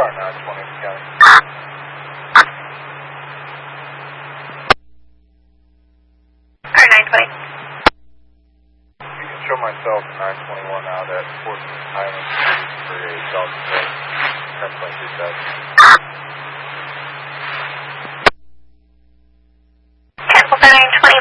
Tower 920 County. Tower 920. You can show myself 921 out at Fort Highland for a Delta Flight 10.27. Cancel for 920.